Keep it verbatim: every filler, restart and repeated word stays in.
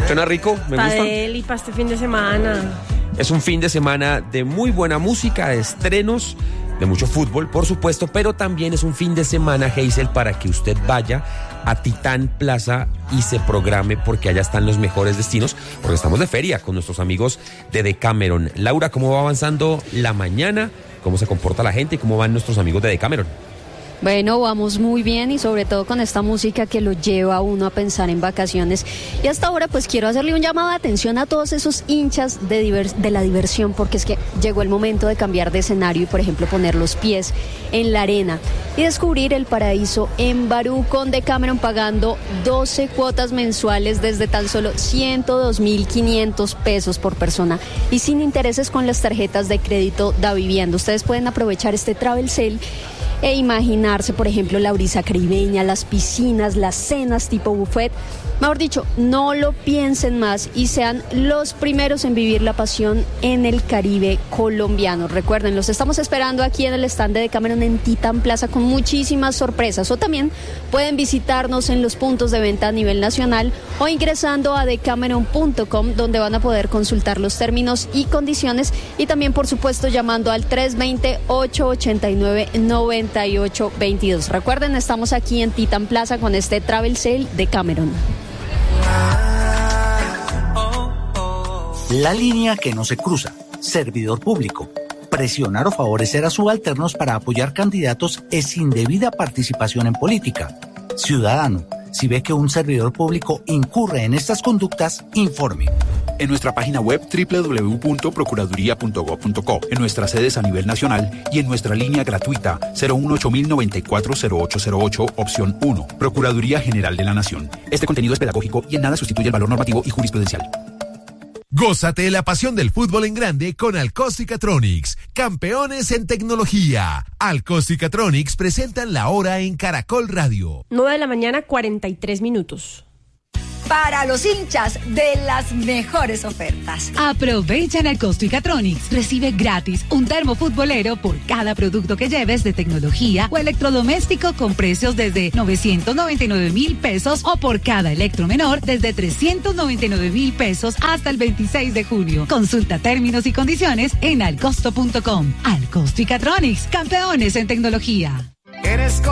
Suena rico, me Para gusta. él y para este fin de semana. Es un fin de semana de muy buena música, de estrenos, de mucho fútbol, por supuesto, pero también es un fin de semana, Hazel, para que usted vaya a Titán Plaza y se programe, porque allá están los mejores destinos, porque estamos de feria con nuestros amigos de Decameron. Laura, ¿cómo va avanzando la mañana? ¿Cómo se comporta la gente y cómo van nuestros amigos de Decameron? Bueno, vamos muy bien y sobre todo con esta música que lo lleva a uno a pensar en vacaciones. Y hasta ahora pues quiero hacerle un llamado de atención a todos esos hinchas de, divers- de la diversión, porque es que llegó el momento de cambiar de escenario y por ejemplo poner los pies en la arena y descubrir el paraíso en Barú con Decameron, pagando doce cuotas mensuales desde tan solo ciento dos mil quinientos pesos por persona y sin intereses con las tarjetas de crédito Da Vivienda. Ustedes pueden aprovechar este Travel Sale e imaginarse, por ejemplo, la brisa caribeña, las piscinas, las cenas tipo buffet. Mejor dicho, no lo piensen más y sean los primeros en vivir la pasión en el Caribe colombiano. Recuerden, los estamos esperando aquí en el stand de Decameron en Titán Plaza con muchísimas sorpresas. O también pueden visitarnos en los puntos de venta a nivel nacional o ingresando a decameron punto com, donde van a poder consultar los términos y condiciones, y también, por supuesto, llamando al tres dos cero, ocho ocho nueve, nueve ocho dos dos. Recuerden, estamos aquí en Titán Plaza con este Travel Sale Decameron. La línea que no se cruza. Servidor público. Presionar o favorecer a subalternos para apoyar candidatos es indebida participación en política. Ciudadano, si ve que un servidor público incurre en estas conductas, informe. En nuestra página web doble u doble u doble u punto procuraduría punto gob punto co, en nuestras sedes a nivel nacional y en nuestra línea gratuita cero uno ocho mil noventa y cuatro cero ocho cero ocho, opción uno. Procuraduría General de la Nación. Este contenido es pedagógico y en nada sustituye el valor normativo y jurisprudencial. Gózate la pasión del fútbol en grande con Alcóstica-Tronics, campeones en tecnología. Alcóstica-Tronics presentan la hora en Caracol Radio. nueve de la mañana, cuarenta y tres minutos. Para los hinchas de las mejores ofertas. Aprovecha en Alcóstica-Tronics. Recibe gratis un termo futbolero por cada producto que lleves de tecnología o electrodoméstico con precios desde novecientos noventa y nueve mil pesos o por cada electro menor desde trescientos noventa y nueve mil pesos hasta el veintiséis de junio. Consulta términos y condiciones en alcosto punto com. Alcóstica-Tronics, campeones en tecnología. Eres